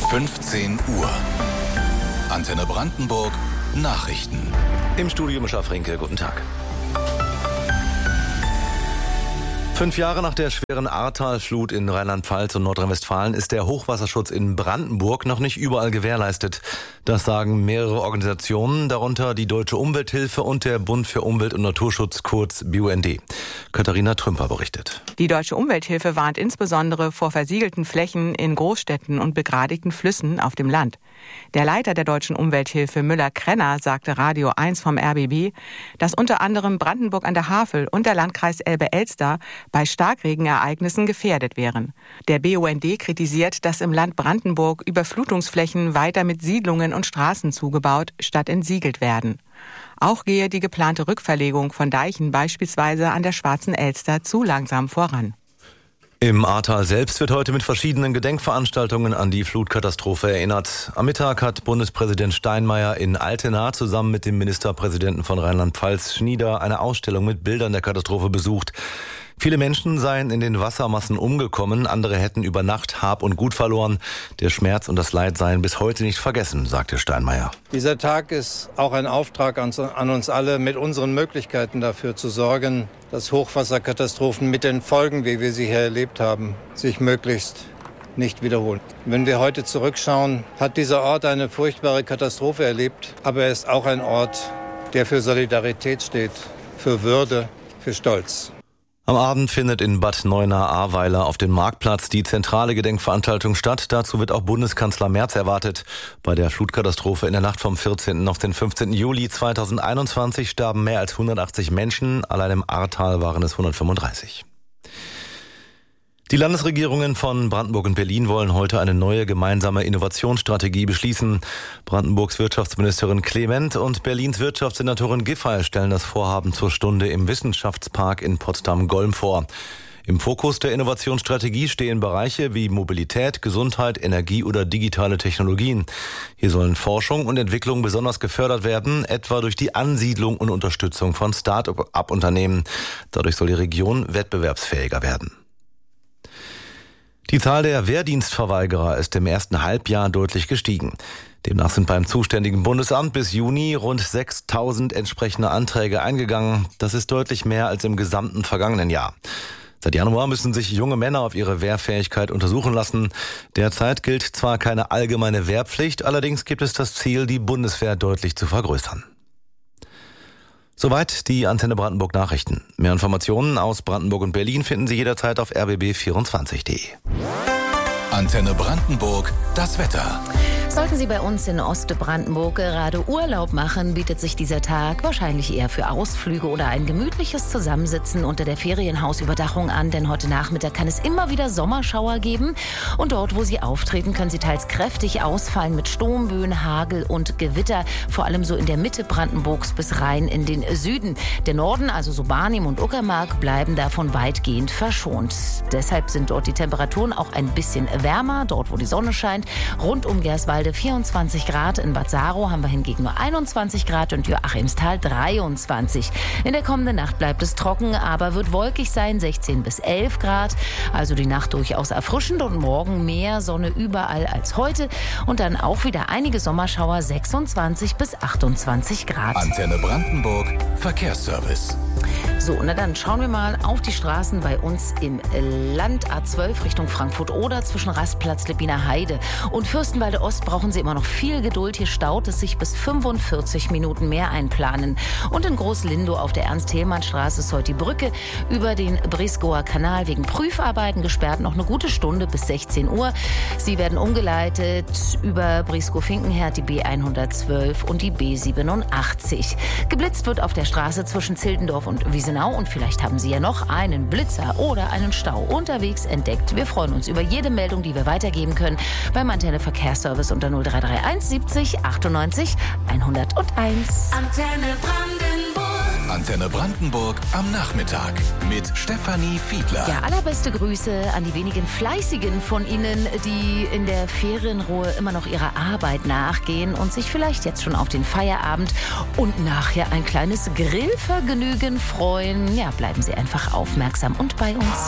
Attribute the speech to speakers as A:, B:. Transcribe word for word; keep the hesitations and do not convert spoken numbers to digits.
A: fünfzehn Uhr. Antenne Brandenburg Nachrichten.
B: Im Studio Mischa Frenke, guten Tag. Fünf Jahre nach der schweren Ahrtal-Flut in Rheinland-Pfalz und Nordrhein-Westfalen ist der Hochwasserschutz in Brandenburg noch nicht überall gewährleistet. Das sagen mehrere Organisationen, darunter die Deutsche Umwelthilfe und der Bund für Umwelt- und Naturschutz, kurz B U N D. Katharina Trümper berichtet.
C: Die Deutsche Umwelthilfe warnt insbesondere vor versiegelten Flächen in Großstädten und begradigten Flüssen auf dem Land. Der Leiter der Deutschen Umwelthilfe, Müller-Krenner, sagte Radio eins vom R B B, dass unter anderem Brandenburg an der Havel und der Landkreis Elbe-Elster bei Starkregenereignissen gefährdet wären. Der B U N D kritisiert, dass im Land Brandenburg Überflutungsflächen weiter mit Siedlungen und Straßen zugebaut statt entsiegelt werden. Auch gehe die geplante Rückverlegung von Deichen beispielsweise an der Schwarzen Elster zu langsam voran.
B: Im Ahrtal selbst wird heute mit verschiedenen Gedenkveranstaltungen an die Flutkatastrophe erinnert. Am Mittag hat Bundespräsident Steinmeier in Altena zusammen mit dem Ministerpräsidenten von Rheinland-Pfalz Schnieder eine Ausstellung mit Bildern der Katastrophe besucht. Viele Menschen seien in den Wassermassen umgekommen, andere hätten über Nacht Hab und Gut verloren. Der Schmerz und das Leid seien bis heute nicht vergessen, sagte Steinmeier.
D: Dieser Tag ist auch ein Auftrag an uns alle, mit unseren Möglichkeiten dafür zu sorgen, dass Hochwasserkatastrophen mit den Folgen, wie wir sie hier erlebt haben, sich möglichst nicht wiederholen. Wenn wir heute zurückschauen, hat dieser Ort eine furchtbare Katastrophe erlebt, aber er ist auch ein Ort, der für Solidarität steht, für Würde, für Stolz.
B: Am Abend findet in Bad Neuenahr-Ahrweiler auf dem Marktplatz die zentrale Gedenkveranstaltung statt. Dazu wird auch Bundeskanzler Merz erwartet. Bei der Flutkatastrophe in der Nacht vom vierzehnten auf den fünfzehnten Juli zweitausendeinundzwanzig starben mehr als hundertachtzig Menschen. Allein im Ahrtal waren es hundertfünfunddreißig. Die Landesregierungen von Brandenburg und Berlin wollen heute eine neue gemeinsame Innovationsstrategie beschließen. Brandenburgs Wirtschaftsministerin Clement und Berlins Wirtschaftssenatorin Giffey stellen das Vorhaben zur Stunde im Wissenschaftspark in Potsdam-Golm vor. Im Fokus der Innovationsstrategie stehen Bereiche wie Mobilität, Gesundheit, Energie oder digitale Technologien. Hier sollen Forschung und Entwicklung besonders gefördert werden, etwa durch die Ansiedlung und Unterstützung von Start-up-Unternehmen. Dadurch soll die Region wettbewerbsfähiger werden. Die Zahl der Wehrdienstverweigerer ist im ersten Halbjahr deutlich gestiegen. Demnach sind beim zuständigen Bundesamt bis Juni rund sechstausend entsprechende Anträge eingegangen. Das ist deutlich mehr als im gesamten vergangenen Jahr. Seit Januar müssen sich junge Männer auf ihre Wehrfähigkeit untersuchen lassen. Derzeit gilt zwar keine allgemeine Wehrpflicht, allerdings gibt es das Ziel, die Bundeswehr deutlich zu vergrößern. Soweit die Antenne Brandenburg Nachrichten. Mehr Informationen aus Brandenburg und Berlin finden Sie jederzeit auf r b b vierundzwanzig punkt d e.
A: Antenne Brandenburg, das Wetter.
E: Sollten Sie bei uns in Ostbrandenburg gerade Urlaub machen, bietet sich dieser Tag wahrscheinlich eher für Ausflüge oder ein gemütliches Zusammensitzen unter der Ferienhausüberdachung an, denn heute Nachmittag kann es immer wieder Sommerschauer geben und dort, wo sie auftreten, können sie teils kräftig ausfallen mit Sturmböen, Hagel und Gewitter, vor allem so in der Mitte Brandenburgs bis rein in den Süden. Der Norden, also so Barnim und Uckermark, bleiben davon weitgehend verschont. Deshalb sind dort die Temperaturen auch ein bisschen wärmer, dort wo die Sonne scheint. Rund um Gerswalde vierundzwanzig Grad, in Bad Saro haben wir hingegen nur einundzwanzig Grad und Joachimsthal dreiundzwanzig. In der kommenden Nacht bleibt es trocken, aber wird wolkig sein, sechzehn bis elf Grad. Also die Nacht durchaus erfrischend und morgen mehr Sonne überall als heute. Und dann auch wieder einige Sommerschauer, sechsundzwanzig bis achtundzwanzig Grad.
A: Antenne Brandenburg, Verkehrsservice.
E: So, na dann schauen wir mal auf die Straßen bei uns im Land. A zwölf Richtung Frankfurt-Oder zwischen Rastplatz Leppiner Heide und Fürstenwalde Ost brauchen Sie immer noch viel Geduld. Hier staut es sich bis fünfundvierzig Minuten mehr einplanen. Und in Groß-Lindow auf der Ernst-Thälmann-Straße ist heute die Brücke über den Brisgower Kanal wegen Prüfarbeiten gesperrt. Noch eine gute Stunde bis sechzehn Uhr. Sie werden umgeleitet über Brisgow-Finkenherd, die B hundertzwölf und die B siebenundachtzig. Geblitzt wird auf der Straße zwischen Zildendorf und Wiesenau und vielleicht haben Sie ja noch einen Blitzer oder einen Stau unterwegs entdeckt. Wir freuen uns über jede Meldung, die wir weitergeben können beim Antenne Verkehrsservice unter null drei drei eins siebzig achtundneunzig hunderteins.
A: Antenne Brandenburg. Antenne Brandenburg am Nachmittag mit Stefanie Fiedler.
E: Ja, allerbeste Grüße an die wenigen Fleißigen von Ihnen, die in der Ferienruhe immer noch ihrer Arbeit nachgehen und sich vielleicht jetzt schon auf den Feierabend und nachher ein kleines Grillvergnügen freuen. Ja, bleiben Sie einfach aufmerksam und bei uns.